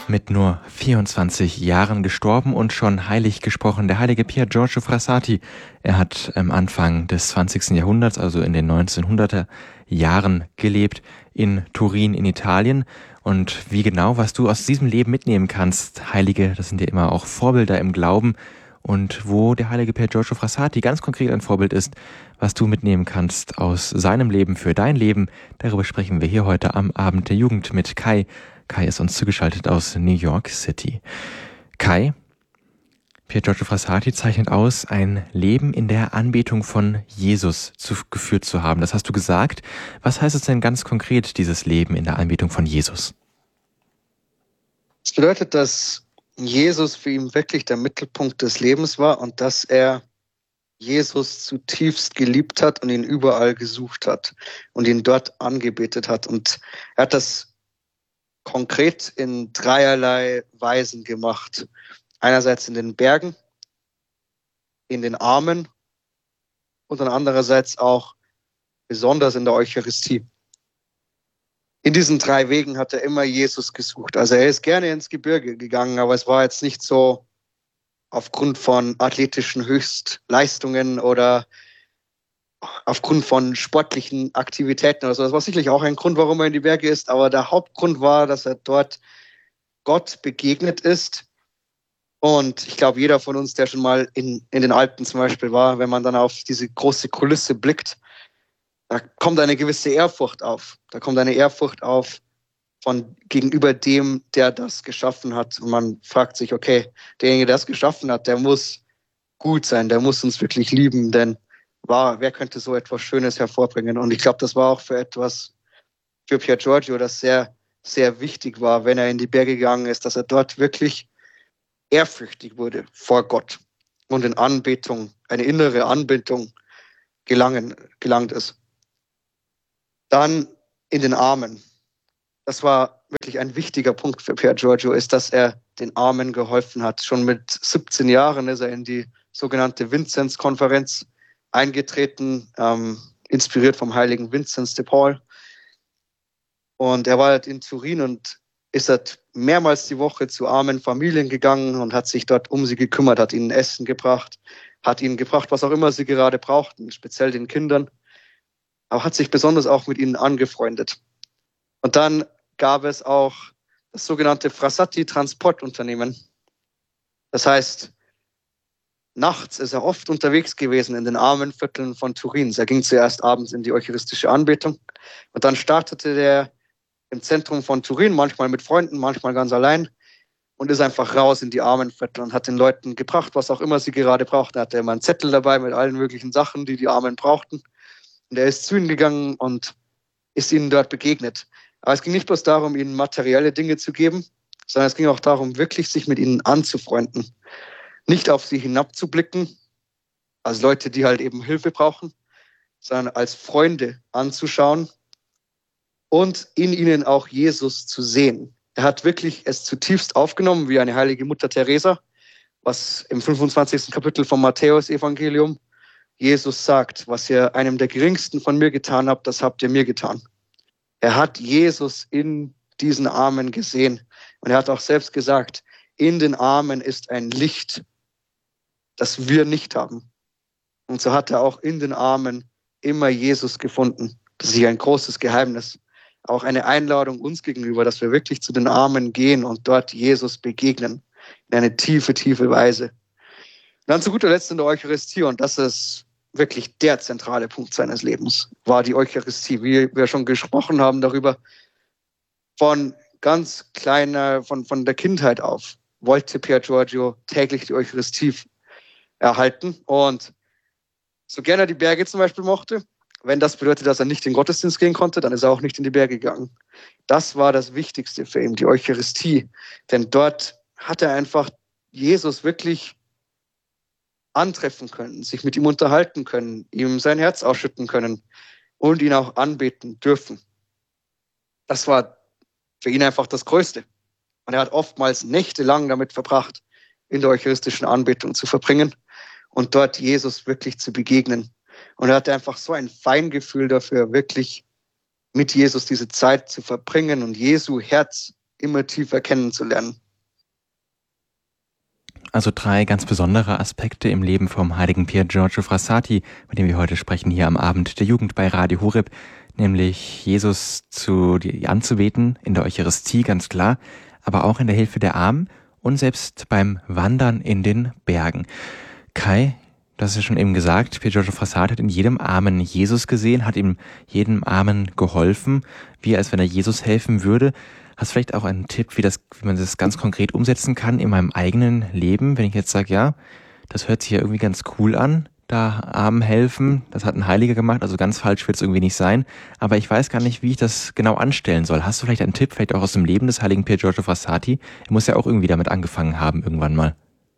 Mit nur 24 Jahren gestorben und schon heilig gesprochen, der heilige Pier Giorgio Frassati. Er hat am Anfang des 20. Jahrhunderts, also in den 1900er Jahren gelebt, in Turin in Italien. Und wie genau, was du aus diesem Leben mitnehmen kannst, Heilige, das sind ja immer auch Vorbilder im Glauben. Und wo der heilige Pier Giorgio Frassati ganz konkret ein Vorbild ist, was du mitnehmen kannst aus seinem Leben für dein Leben, darüber sprechen wir hier heute am Abend der Jugend mit Kai. Kai ist uns zugeschaltet aus New York City. Kai, Pier Giorgio Frassati zeichnet aus, ein Leben in der Anbetung von Jesus geführt zu haben. Das hast du gesagt. Was heißt es denn ganz konkret, dieses Leben in der Anbetung von Jesus? Das bedeutet, dass Jesus für ihn wirklich der Mittelpunkt des Lebens war und dass er Jesus zutiefst geliebt hat und ihn überall gesucht hat und ihn dort angebetet hat. Und er hat das konkret in dreierlei Weisen gemacht. Einerseits in den Bergen, in den Armen und dann andererseits auch besonders in der Eucharistie. In diesen drei Wegen hat er immer Jesus gesucht. Also er ist gerne ins Gebirge gegangen, aber es war jetzt nicht so aufgrund von athletischen Höchstleistungen oder aufgrund von sportlichen Aktivitäten oder so. Das war sicherlich auch ein Grund, warum er in die Berge ist, aber der Hauptgrund war, dass er dort Gott begegnet ist. Und ich glaube, jeder von uns, der schon mal in den Alpen zum Beispiel war, wenn man dann auf diese große Kulisse blickt, da kommt eine gewisse Ehrfurcht auf. Da kommt eine Ehrfurcht auf von gegenüber dem, der das geschaffen hat. Und man fragt sich, okay, derjenige, der das geschaffen hat, der muss gut sein, der muss uns wirklich lieben, denn wer könnte so etwas Schönes hervorbringen? Und ich glaube, das war auch für Pier Giorgio, das sehr, sehr wichtig war, wenn er in die Berge gegangen ist, dass er dort wirklich ehrfürchtig wurde vor Gott und in Anbetung, eine innere Anbetung gelangt ist. Dann in den Armen. Das war wirklich ein wichtiger Punkt für Pier Giorgio, ist, dass er den Armen geholfen hat. Schon mit 17 Jahren ist er in die sogenannte Vinzenz-Konferenz eingetreten, inspiriert vom heiligen Vinzenz de Paul. Und er war halt in Turin und ist halt mehrmals die Woche zu armen Familien gegangen und hat sich dort um sie gekümmert, hat ihnen Essen gebracht, hat ihnen gebracht, was auch immer sie gerade brauchten, speziell den Kindern, aber hat sich besonders auch mit ihnen angefreundet. Und dann gab es auch das sogenannte Frassati-Transportunternehmen. Das heißt, nachts ist er oft unterwegs gewesen in den armen Vierteln von Turin. Er ging zuerst abends in die eucharistische Anbetung und dann startete er im Zentrum von Turin, manchmal mit Freunden, manchmal ganz allein und ist einfach raus in die armen Viertel und hat den Leuten gebracht, was auch immer sie gerade brauchten. Er hatte immer einen Zettel dabei mit allen möglichen Sachen, die die Armen brauchten. Und er ist zu ihnen gegangen und ist ihnen dort begegnet. Aber es ging nicht bloß darum, ihnen materielle Dinge zu geben, sondern es ging auch darum, wirklich sich mit ihnen anzufreunden. Nicht auf sie hinabzublicken, als Leute, die halt eben Hilfe brauchen, sondern als Freunde anzuschauen und in ihnen auch Jesus zu sehen. Er hat wirklich es zutiefst aufgenommen, wie eine heilige Mutter Teresa, was im 25. Kapitel vom Matthäus-Evangelium Jesus sagt, was ihr einem der geringsten von mir getan habt, das habt ihr mir getan. Er hat Jesus in diesen Armen gesehen und er hat auch selbst gesagt, in den Armen ist ein Licht, das wir nicht haben. Und so hat er auch in den Armen immer Jesus gefunden. Das ist ein großes Geheimnis. Auch eine Einladung uns gegenüber, dass wir wirklich zu den Armen gehen und dort Jesus begegnen. In eine tiefe, tiefe Weise. Und dann zu guter Letzt in der Eucharistie, und das ist wirklich der zentrale Punkt seines Lebens, war die Eucharistie. Wie wir schon gesprochen haben darüber, von ganz kleiner, von der Kindheit auf, wollte Pier Giorgio täglich die Eucharistie erhalten. Und so gerne er die Berge zum Beispiel mochte, wenn das bedeutet, dass er nicht in den Gottesdienst gehen konnte, dann ist er auch nicht in die Berge gegangen. Das war das Wichtigste für ihn, die Eucharistie. Denn dort hat er einfach Jesus wirklich antreffen können, sich mit ihm unterhalten können, ihm sein Herz ausschütten können und ihn auch anbeten dürfen. Das war für ihn einfach das Größte. Und er hat oftmals nächtelang damit verbracht, in der eucharistischen Anbetung zu verbringen und dort Jesus wirklich zu begegnen. Und er hatte einfach so ein Feingefühl dafür, wirklich mit Jesus diese Zeit zu verbringen und Jesu Herz immer tiefer kennenzulernen. Also 3 ganz besondere Aspekte im Leben vom heiligen Pier Giorgio Frassati, mit dem wir heute sprechen hier am Abend der Jugend bei Radio Horeb, nämlich Jesus anzubeten in der Eucharistie, ganz klar, aber auch in der Hilfe der Armen und selbst beim Wandern in den Bergen. Kai, das ist ja schon eben gesagt, Pier Giorgio Frassati hat in jedem Armen Jesus gesehen, hat ihm jedem Armen geholfen, wie als wenn er Jesus helfen würde. Hast du vielleicht auch einen Tipp, wie man das ganz konkret umsetzen kann in meinem eigenen Leben, wenn ich jetzt sage, ja, das hört sich ja irgendwie ganz cool an, da Armen helfen, das hat ein Heiliger gemacht, also ganz falsch wird es irgendwie nicht sein, aber ich weiß gar nicht, wie ich das genau anstellen soll. Hast du vielleicht einen Tipp, vielleicht auch aus dem Leben des heiligen Pier Giorgio Frassati? Er muss ja auch irgendwie damit angefangen haben, irgendwann mal.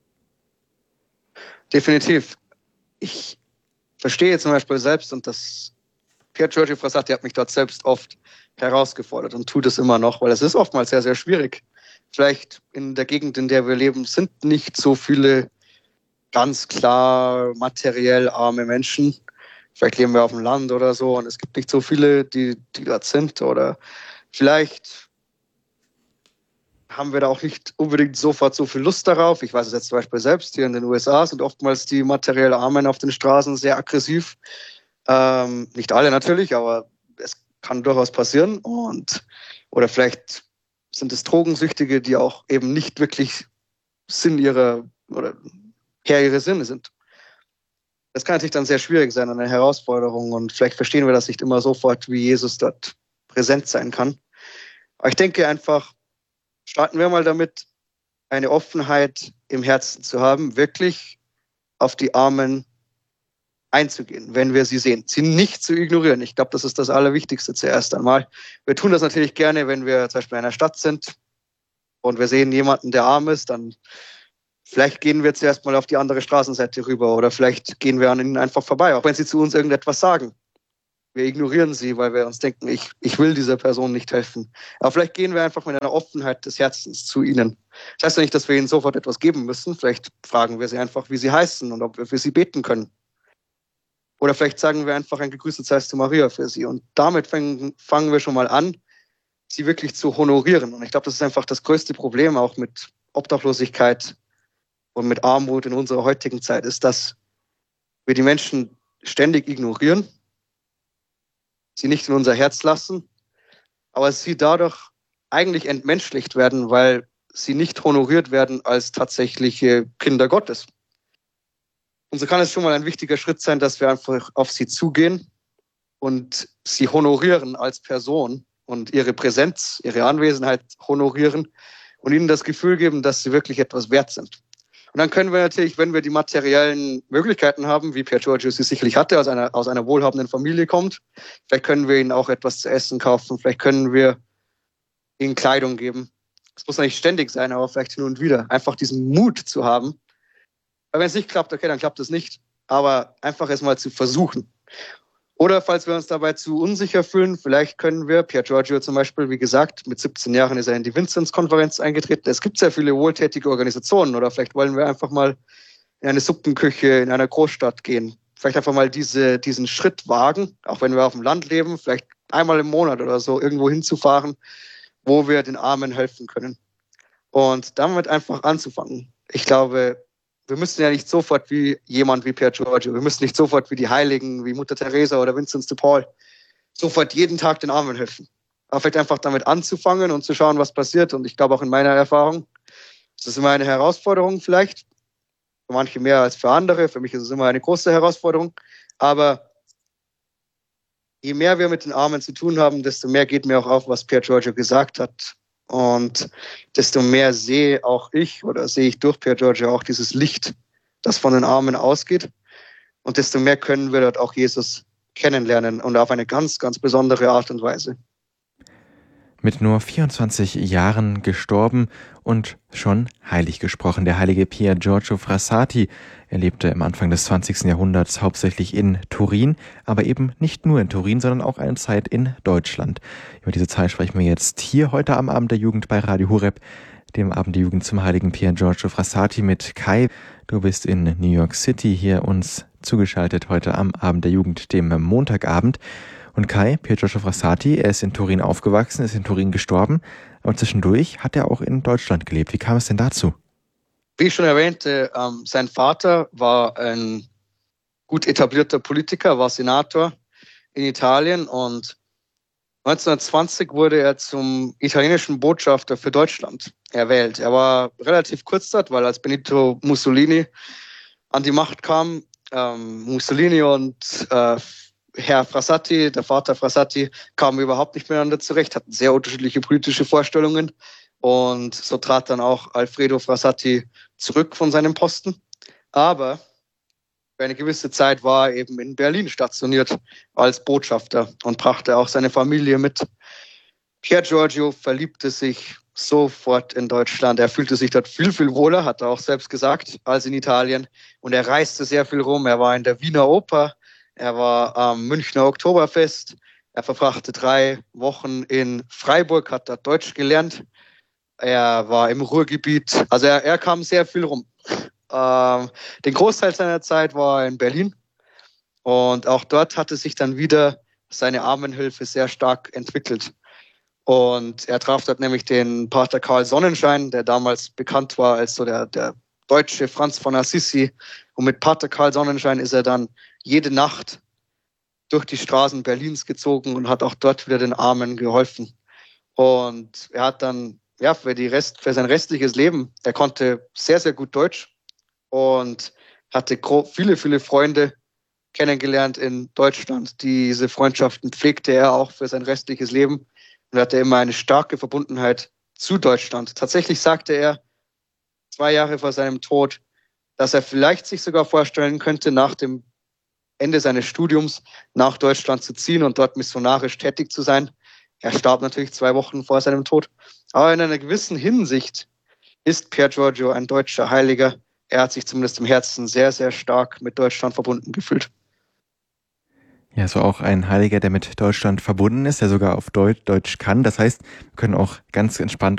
Definitiv. Ich verstehe zum Beispiel selbst, und das Pier Giorgio Frassati hat mich dort selbst oft herausgefordert und tut es immer noch, weil es ist oftmals sehr, sehr schwierig. Vielleicht in der Gegend, in der wir leben, sind nicht so viele ganz klar materiell arme Menschen. Vielleicht leben wir auf dem Land oder so und es gibt nicht so viele, die dort sind. Oder vielleicht haben wir da auch nicht unbedingt sofort so viel Lust darauf. Ich weiß es jetzt zum Beispiel selbst, hier in den USA sind oftmals die materiell Armen auf den Straßen sehr aggressiv. Nicht alle natürlich, aber es kann durchaus passieren. Oder vielleicht sind es Drogensüchtige, die auch eben nicht wirklich Herr ihrer Sinne sind. Das kann natürlich dann sehr schwierig sein, eine Herausforderung. Und vielleicht verstehen wir das nicht immer sofort, wie Jesus dort präsent sein kann. Aber ich denke einfach, starten wir mal damit, eine Offenheit im Herzen zu haben, wirklich auf die Armen einzugehen, wenn wir sie sehen. Sie nicht zu ignorieren. Ich glaube, das ist das Allerwichtigste zuerst einmal. Wir tun das natürlich gerne, wenn wir zum Beispiel in einer Stadt sind und wir sehen jemanden, der arm ist, dann vielleicht gehen wir zuerst mal auf die andere Straßenseite rüber oder vielleicht gehen wir an ihnen einfach vorbei, auch wenn sie zu uns irgendetwas sagen. Wir ignorieren sie, weil wir uns denken, ich will dieser Person nicht helfen. Aber vielleicht gehen wir einfach mit einer Offenheit des Herzens zu ihnen. Das heißt ja nicht, dass wir ihnen sofort etwas geben müssen. Vielleicht fragen wir sie einfach, wie sie heißen und ob wir für sie beten können. Oder vielleicht sagen wir einfach ein gegrüßet seist du Maria für sie. Und damit fangen wir schon mal an, sie wirklich zu honorieren. Und ich glaube, das ist einfach das größte Problem auch mit Obdachlosigkeit und mit Armut in unserer heutigen Zeit, ist, dass wir die Menschen ständig ignorieren, sie nicht in unser Herz lassen, aber sie dadurch eigentlich entmenschlicht werden, weil sie nicht honoriert werden als tatsächliche Kinder Gottes. Und so kann es schon mal ein wichtiger Schritt sein, dass wir einfach auf sie zugehen und sie honorieren als Person und ihre Präsenz, ihre Anwesenheit honorieren und ihnen das Gefühl geben, dass sie wirklich etwas wert sind. Und dann können wir natürlich, wenn wir die materiellen Möglichkeiten haben, wie Pier Giorgio sie sicherlich hatte, aus einer wohlhabenden Familie kommt, vielleicht können wir ihnen auch etwas zu essen kaufen, vielleicht können wir ihnen Kleidung geben. Es muss nicht ständig sein, aber vielleicht hin und wieder. Einfach diesen Mut zu haben. Weil wenn es nicht klappt, okay, dann klappt es nicht. Aber einfach erst mal zu versuchen. Oder falls wir uns dabei zu unsicher fühlen, vielleicht können wir, Pier Giorgio zum Beispiel, wie gesagt, mit 17 Jahren ist er in die Vinzenz-Konferenz eingetreten. Es gibt sehr viele wohltätige Organisationen. Oder vielleicht wollen wir einfach mal in eine Suppenküche in einer Großstadt gehen. Vielleicht einfach mal diesen Schritt wagen, auch wenn wir auf dem Land leben, vielleicht einmal im Monat oder so irgendwo hinzufahren, wo wir den Armen helfen können. Und damit einfach anzufangen. Ich glaube, wir müssen ja nicht sofort wie jemand wie Pier Giorgio, wir müssen nicht sofort wie die Heiligen, wie Mutter Teresa oder Vinzenz de Paul, sofort jeden Tag den Armen helfen. Aber vielleicht einfach damit anzufangen und zu schauen, was passiert. Und ich glaube auch in meiner Erfahrung, es ist immer eine Herausforderung vielleicht, für manche mehr als für andere. Für mich ist es immer eine große Herausforderung. Aber je mehr wir mit den Armen zu tun haben, desto mehr geht mir auch auf, was Pier Giorgio gesagt hat. Und desto mehr sehe ich durch Pier Giorgio auch dieses Licht, das von den Armen ausgeht. Und desto mehr können wir dort auch Jesus kennenlernen und auf eine ganz, ganz besondere Art und Weise. Mit nur 24 Jahren gestorben und schon heilig gesprochen. Der heilige Pier Giorgio Frassati. Er lebte am Anfang des 20. Jahrhunderts hauptsächlich in Turin, aber eben nicht nur in Turin, sondern auch eine Zeit in Deutschland. Über diese Zeit sprechen wir jetzt hier heute am Abend der Jugend bei Radio Horeb, dem Abend der Jugend zum heiligen Pier Giorgio Frassati mit Kai. Du bist in New York City hier uns zugeschaltet heute am Abend der Jugend, dem Montagabend. Und Kai, Pier Giorgio Frassati, er ist in Turin aufgewachsen, ist in Turin gestorben, aber zwischendurch hat er auch in Deutschland gelebt. Wie kam es denn dazu? Wie ich schon erwähnte, sein Vater war ein gut etablierter Politiker, war Senator in Italien und 1920 wurde er zum italienischen Botschafter für Deutschland erwählt. Er war relativ kurz dort, weil als Benito Mussolini an die Macht kam, Mussolini und Herr Frassati, der Vater Frassati, kamen überhaupt nicht miteinander zurecht, hatten sehr unterschiedliche politische Vorstellungen. Und so trat dann auch Alfredo Frassati zurück von seinem Posten. Aber für eine gewisse Zeit war er eben in Berlin stationiert als Botschafter und brachte auch seine Familie mit. Pier Giorgio verliebte sich sofort in Deutschland. Er fühlte sich dort viel, viel wohler, hat er auch selbst gesagt, als in Italien. Und er reiste sehr viel rum. Er war in der Wiener Oper, er war am Münchner Oktoberfest. Er verbrachte 3 Wochen in Freiburg, hat dort Deutsch gelernt. Er war im Ruhrgebiet. Also er kam sehr viel rum. Den Großteil seiner Zeit war er in Berlin. Und auch dort hatte sich dann wieder seine Armenhilfe sehr stark entwickelt. Und er traf dort nämlich den Pater Karl Sonnenschein, der damals bekannt war als so der deutsche Franz von Assisi. Und mit Pater Karl Sonnenschein ist er dann jede Nacht durch die Straßen Berlins gezogen und hat auch dort wieder den Armen geholfen. Und er hat dann für sein restliches Leben, er konnte sehr, sehr gut Deutsch und hatte viele, viele Freunde kennengelernt in Deutschland. Diese Freundschaften pflegte er auch für sein restliches Leben und hatte immer eine starke Verbundenheit zu Deutschland. Tatsächlich sagte er 2 Jahre vor seinem Tod, dass er vielleicht sich sogar vorstellen könnte, nach dem Ende seines Studiums nach Deutschland zu ziehen und dort missionarisch tätig zu sein. Er starb natürlich 2 Wochen vor seinem Tod. Aber in einer gewissen Hinsicht ist Pier Giorgio ein deutscher Heiliger. Er hat sich zumindest im Herzen sehr, sehr stark mit Deutschland verbunden gefühlt. Ja, so auch ein Heiliger, der mit Deutschland verbunden ist, der sogar auf Deutsch kann. Das heißt, wir können auch ganz entspannt